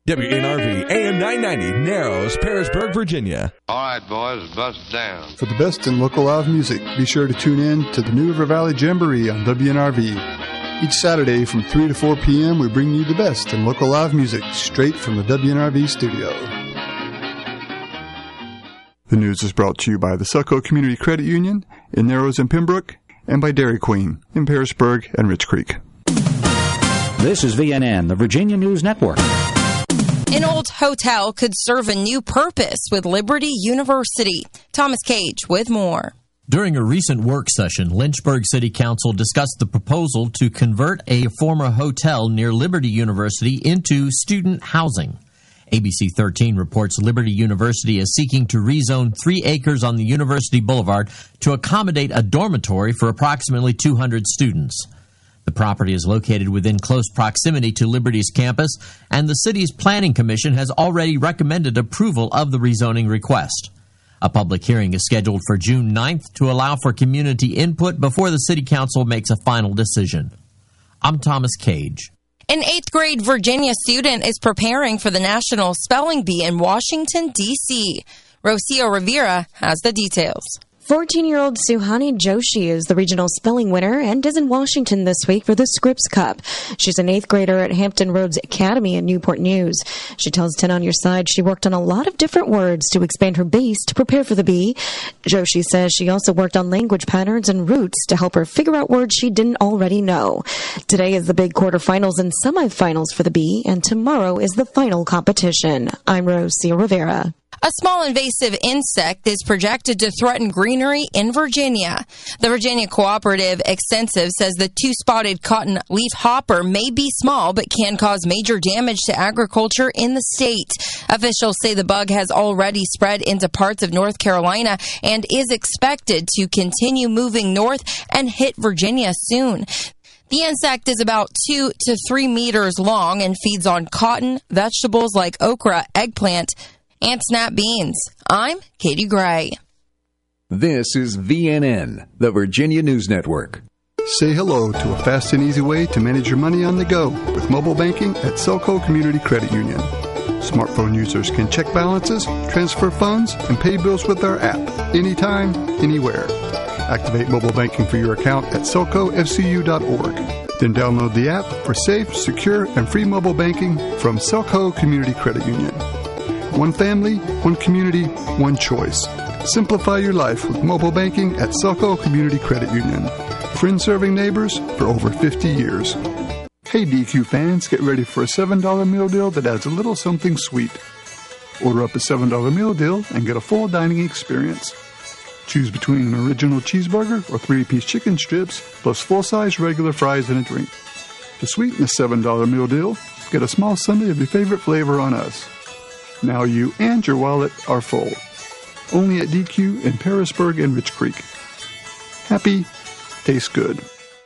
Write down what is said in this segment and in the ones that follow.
WNRV AM 990, Narrows, Parisburg, Virginia. All right, boys, bust down. For the best in local live music, be sure to tune in to the New River Valley Jamboree on WNRV. Each Saturday from 3 to 4 p.m., we bring you the best in local live music straight from the WNRV studio. The news is brought to you by the Selco Community Credit Union in Narrows and Pembroke, and by Dairy Queen in Parisburg and Rich Creek. This is VNN, the Virginia News Network. An old hotel could serve a new purpose with Liberty University. Thomas Cage with more. During a recent work session, Lynchburg City Council discussed the proposal to convert a former hotel near Liberty University into student housing. ABC 13 reports Liberty University is seeking to rezone 3 acres on the University Boulevard to accommodate a dormitory for approximately 200 students. The property is located within close proximity to Liberty's campus, and the city's planning commission has already recommended approval of the rezoning request. A public hearing is scheduled for June 9th to allow for community input before the city council makes a final decision. I'm Thomas Cage. An 8th grade Virginia student is preparing for the National Spelling Bee in Washington, D.C. Rocio Rivera has the details. 14-year-old Suhani Joshi is the regional spelling winner and is in Washington this week for the Scripps Cup. She's an 8th grader at Hampton Roads Academy in Newport News. She tells 10 on Your Side she worked on a lot of different words to expand her base to prepare for the bee. Joshi says she also worked on language patterns and roots to help her figure out words she didn't already know. Today is the big quarterfinals and semifinals for the bee, and tomorrow is the final competition. I'm Rocio Rivera. A small invasive insect is projected to threaten greenery in Virginia. The Virginia Cooperative Extensive says the 2-spotted cotton leaf hopper may be small but can cause major damage to agriculture in the state. Officials say the bug has already spread into parts of North Carolina and is expected to continue moving north and hit Virginia soon. The insect is about 2 to 3 meters long and feeds on cotton, vegetables like okra, eggplant, and snap beans. I'm Katie Gray. This is VNN, the Virginia News Network. Say hello to a fast and easy way to manage your money on the go with mobile banking at Selco Community Credit Union. Smartphone users can check balances, transfer funds, and pay bills with our app anytime, anywhere. Activate mobile banking for your account at selcofcu.org. Then download the app for safe, secure, and free mobile banking from Selco Community Credit Union. One family, one community, one choice. Simplify your life with mobile banking at Selco Community Credit Union. Friends serving neighbors for over 50 years. Hey DQ fans, get ready for a $7 meal deal that adds a little something sweet. Order up a $7 meal deal and get a full dining experience. Choose between an original cheeseburger or 3-piece chicken strips, plus full-size regular fries and a drink. To sweeten the $7 meal deal, get a small sundae of your favorite flavor on us. Now you and your wallet are full. Only at DQ in Parisburg and Rich Creek. Happy, tastes good.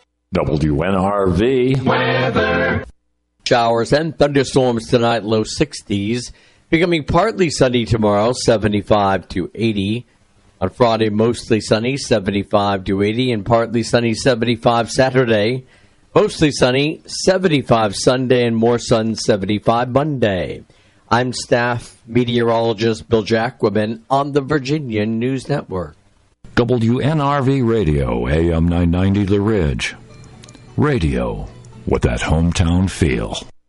WNRV weather. Showers and thunderstorms tonight, low 60s. Becoming partly sunny tomorrow, 75 to 80. On Friday, mostly sunny, 75 to 80. And partly sunny, 75 Saturday. Mostly sunny, 75 Sunday. And more sun, 75 Monday. I'm staff meteorologist Bill Jacquemin on the Virginia News Network. WNRV Radio, AM 990 The Ridge. Radio with that hometown feel.